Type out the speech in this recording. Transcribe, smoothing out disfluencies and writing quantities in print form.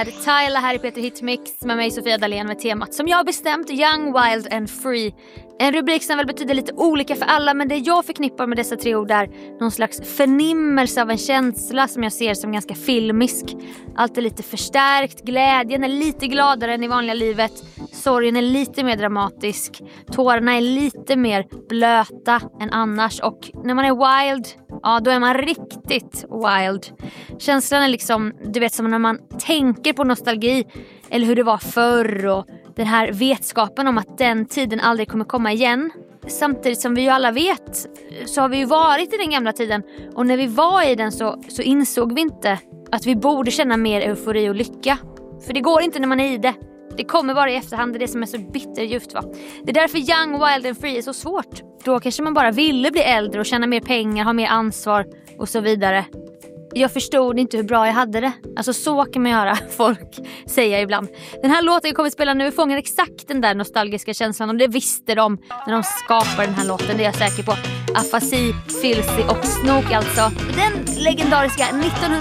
Tyla här i Peter Hitmix med mig Sofia Dalén med temat som jag har bestämt, Young, Wild and Free. En rubrik som väl betyder lite olika för alla, men det jag förknippar med dessa tre ord är någon slags förnimmelse av en känsla som jag ser som ganska filmisk. Allt är lite förstärkt, glädjen är lite gladare än i vanliga livet, sorgen är lite mer dramatisk, tårarna är lite mer blöta än annars, och när man är wild, ja då är man riktigt wild. Känslan är liksom, du vet, som när man tänker på nostalgi eller hur det var förr och den här vetskapen om att den tiden aldrig kommer komma igen. Samtidigt som vi ju alla vet så har vi ju varit i den gamla tiden, och när vi var i den så insåg vi inte att vi borde känna mer eufori och lycka. För det går inte när man är i det. Det kommer bara i efterhand, det är det som är så bitterljuvt, va? Det är därför Young, Wild and Free är så svårt. Då kanske man bara ville bli äldre och tjäna mer pengar, ha mer ansvar och så vidare. Jag förstod inte hur bra jag hade det. Alltså så kan man göra, folk säger ibland. Den här låten jag kommer att spela nu fångar exakt den där nostalgiska känslan, och det visste de när de skapade den här låten, det är jag säker på. Afasi, Filthy och Snook alltså. Den legendariska